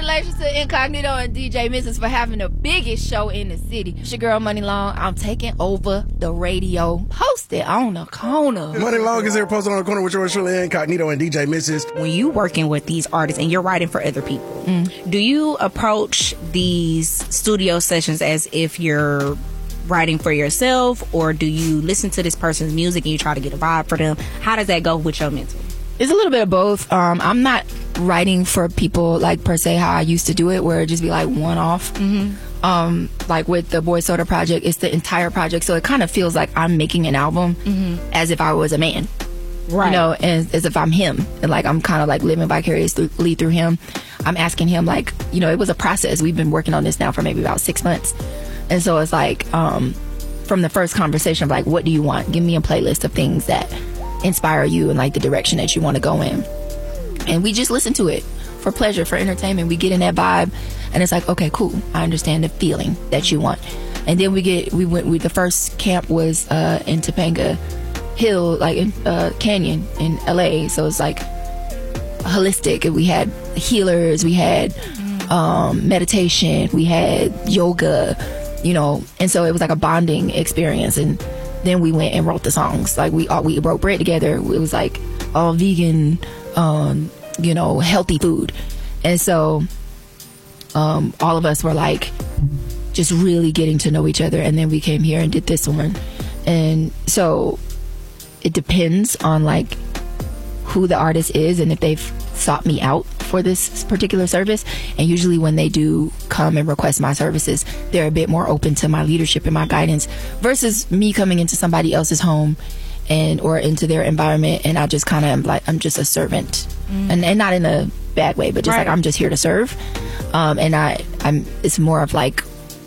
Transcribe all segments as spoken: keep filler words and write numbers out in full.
Congratulations to Incognito and D J Missus for having the biggest show in the city. It's your girl Money Long. I'm taking over the radio. Posted on the corner. Money Long is here, posted on the corner with yours truly, Incognito and D J Missus When you working with these artists and you're writing for other people, mm. do you approach these studio sessions as if you're writing for yourself, or do you listen to this person's music and you try to get a vibe for them? How does that go with your mental? It's a little bit of both. Um, I'm not writing for people like per se how I used to do it, where it just be like one off. Mm-hmm. Um, like with the Boy Soda project, it's the entire project, so it kind of feels like I'm making an album mm-hmm. as if I was a man, right? You know, and as if I'm him, and like I'm kind of like living vicariously through him. I'm asking him, like, you know, it was a process. We've been working on this now for maybe about six months, and so it's like um, from the first conversation of like, what do you want? Give me a playlist of things that inspire you and like the direction that you want to go in, and we just listen to it for pleasure, for entertainment. We get in that vibe, and it's like, okay, cool, I understand the feeling that you want. And then we get we went with the first camp was uh in Topanga Hill, like in uh Canyon in L A, so it's like holistic, and we had healers, we had um meditation, we had yoga, you know, and so it was like a bonding experience. And then we went and wrote the songs. Like we all we wrote Bread together. It was like all vegan, um, you know, healthy food. And so um, all of us were like just really getting to know each other. And then we came here and did this one. And so it depends on like who the artist is and if they've sought me out for this particular service. And usually when they do come and request my services, they're a bit more open to my leadership and my guidance versus me coming into somebody else's home and or into their environment, and I just kind of am like, I'm just a servant. Mm. and, and not in a bad way, but just right. like I'm just here to serve. Um, and I, I'm it's more of like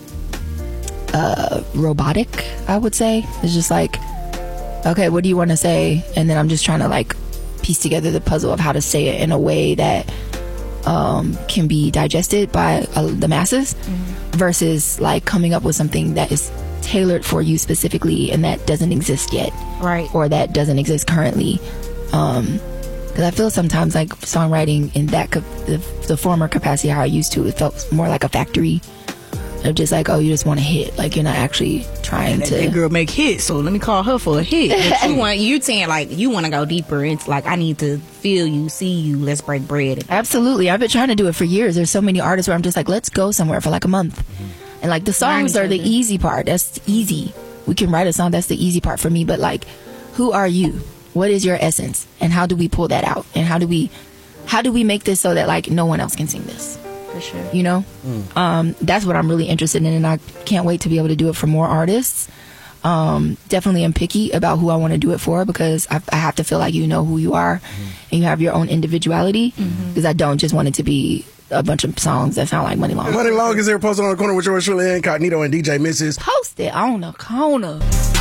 uh, robotic, I would say. It's just like, okay, what do you want to say? And then I'm just trying to like piece together the puzzle of how to say it in a way that um, can be digested by uh, the masses, mm-hmm. versus like coming up with something that is tailored for you specifically and that doesn't exist yet, right? Or that doesn't exist currently. Um, because I feel sometimes like songwriting in that cap- the, the former capacity how I used to, it felt more like a factory of just like, oh, you just want to hit, like you're not actually trying that, to. That girl make hits, so let me call her for a hit. But you want, you're saying like you want to go deeper. It's like I need to feel you, see you. Let's break bread. Absolutely, I've been trying to do it for years. There's so many artists where I'm just like, let's go somewhere for like a month, mm-hmm. and like the songs are the easy part. That's easy. We can write a song. That's the easy part for me. But like, who are you? What is your essence? And how do we pull that out? And how do we, how do we make this so that like no one else can sing this? For sure. You know, mm. um, that's what I'm really interested in, and I can't wait to be able to do it for more artists. Um, definitely am picky about who I want to do it for, because I, I have to feel like you know who you are, mm-hmm. and you have your own individuality, because mm-hmm. I don't just want it to be a bunch of songs that sound like Money Long. Money Long is here, posted on the corner with yours truly, Incognito and D J Missus Posted on the corner.